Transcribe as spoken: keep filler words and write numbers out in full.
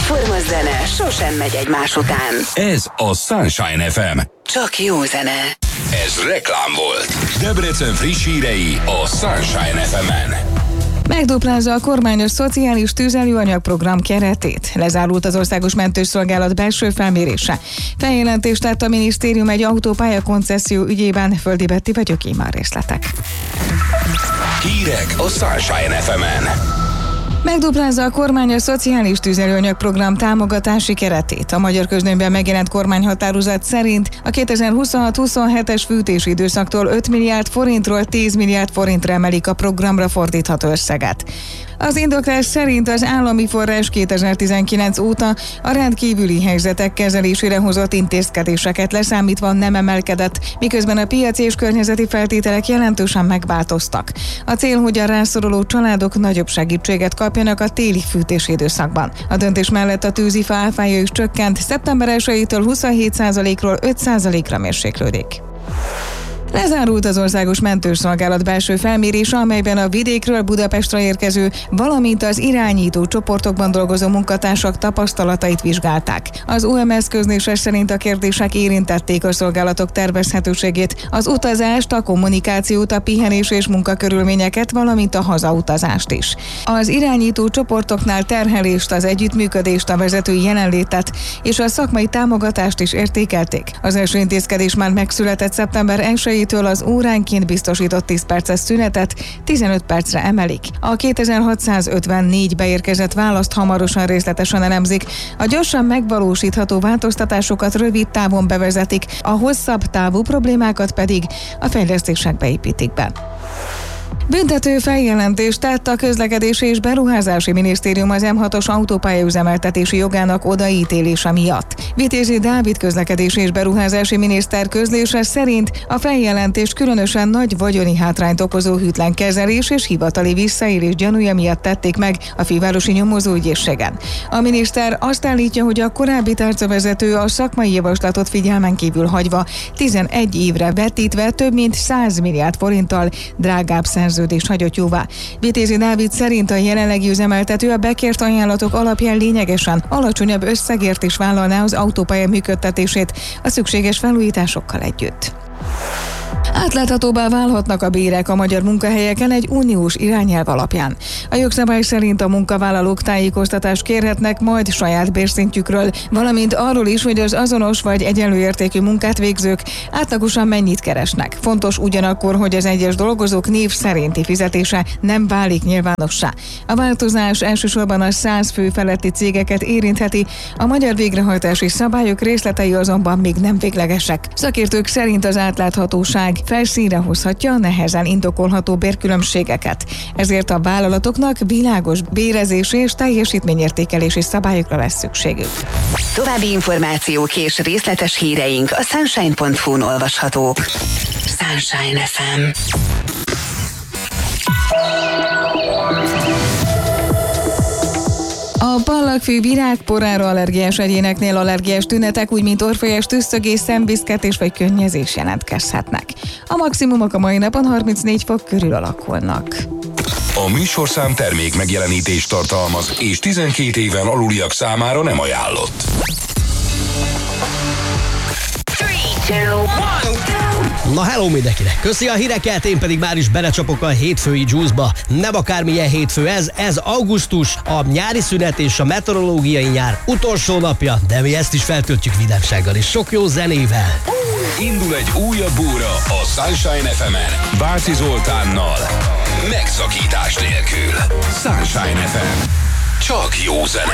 Egyforma zene sosem megy egymás után. Ez a Sunshine ef em. Csak jó zene. Ez reklám volt. Debrecen friss hírei a Sunshine ef emen. Megduplázza a kormány a szociális tüzelőanyagprogram keretét. Lezárult az Országos Mentőszolgálat belső felmérése. Feljelentést tett a minisztérium egy autópálya koncesszió ügyében. Földi Betti vagyok, így már részletek. Hírek a Sunshine ef emen. Megduplázza a kormány a szociális tüzelőanyagprogram támogatási keretét. A Magyar Közlönyben megjelent kormányhatározat szerint a kétezer-huszonhat-huszonhetes fűtési időszaktól öt milliárd forintról tíz milliárd forintra emelik a programra fordítható összeget. Az indoklás szerint az állami forrás kétezer-tizenkilenc óta a rendkívüli helyzetek kezelésére hozott intézkedéseket leszámítva nem emelkedett, miközben a piaci és környezeti feltételek jelentősen megváltoztak. A cél, hogy a rászoruló családok nagyobb segítséget kapjanak a téli fűtési időszakban. A döntés mellett a tűzifa áfája is csökkent, szeptember elsejétől huszonhét százalékról öt százalékra mérséklődik. Lezárult az Országos Mentőszolgálat belső felmérése, amelyben a vidékről Budapestre érkező, valamint az irányító csoportokban dolgozó munkatársak tapasztalatait vizsgálták. Az o em es közlése szerint a kérdések érintették a szolgálatok tervezhetőségét, az utazást, a kommunikációt, a pihenés és munkakörülményeket, valamint a hazautazást is. Az irányító csoportoknál terhelést, az együttműködést, a vezetői jelenlétet és a szakmai támogatást is értékelték. Az első intézkedés már megszületett szeptember elsejétől az óránként biztosított tíz perces szünetet tizenöt percre emelik. A kétezer-hatszázötvennégy beérkezett választ hamarosan részletesen elemzik. A gyorsan megvalósítható változtatásokat rövid távon bevezetik, a hosszabb távú problémákat pedig a fejlesztésekbe építik be. Büntető feljelentést tett a Közlekedési és Beruházási Minisztérium az em hatos autópálya üzemeltetési jogának odaítélése miatt. Vitézi Dávid közlekedési és beruházási miniszter közlése szerint a feljelentést különösen nagy vagyoni hátrányt okozó hűtlen kezelés és hivatali visszaélés gyanúja miatt tették meg a fővárosi nyomozóügyészségen. A miniszter azt állítja, hogy a korábbi tárcavezető a szakmai javaslatot figyelmen kívül hagyva tizenegy évre vetítve több mint száz milliárd forinttal drágább szerződést hagyott jóvá. Vitézi Dávid szerint a jelenlegi üzemeltető a bekért ajánlatok alapján lényegesen alacsonyabb összegért is vállalná az autópálya működtetését a szükséges felújításokkal együtt. Átláthatóbbá válhatnak a bérek a magyar munkahelyeken egy uniós irányelv alapján. A jogszabály szerint a munkavállalók tájékoztatást kérhetnek majd saját bérszintjükről, valamint arról is, hogy az azonos vagy egyenlő értékű munkát végzők átlagosan mennyit keresnek. Fontos ugyanakkor, hogy az egyes dolgozók név szerinti fizetése nem válik nyilvánossá. A változás elsősorban a száz fő feletti cégeket érintheti, a magyar végrehajtási szabályok részletei azonban még nem véglegesek. Szakértők szerint az átláthatóság felszínre hozhatja a nehezen indokolható bérkülönbségeket. Ezért a vállalatoknak világos bérezési és teljesítményértékelési szabályokra lesz szükségük. További információk és részletes híreink a sunshine pont hu-n olvashatók. Sunshine ef em. A pallagfű virágporára allergiás egyéneknél allergiás tünetek, úgy mint orrfejes tüsszögés, szemviszketés vagy könnyezés jelentkezhetnek. A maximumok a mai napon harmincnégy fok körül alakulnak. A műsorszám termék megjelenítést tartalmaz, és tizenkét éven aluliak számára nem ajánlott. Na hello mindenkinek! Köszi a híreket, én pedig már is belecsapok a hétfői juice-ba. Nem akármilyen hétfő ez, ez augusztus, a nyári szünet és a meteorológiai nyár utolsó napja, de mi ezt is feltöltjük vidámsággal és sok jó zenével. Indul egy újabb óra a Sunshine ef emen, Bárci Zoltánnal, megszakítás nélkül. Sunshine ef em. Csak jó zene.